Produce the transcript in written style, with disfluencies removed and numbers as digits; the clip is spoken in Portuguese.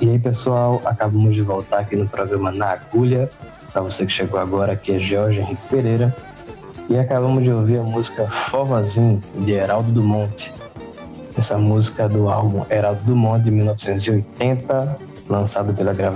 E aí, pessoal, acabamos de voltar aqui no programa Na Agulha. Para você que chegou agora, aqui é Jorge Henrique Pereira. E acabamos de ouvir a música Forrozinho, de Heraldo do Monte. Essa música do álbum Heraldo do Monte, de 1980, lançado pela gravadora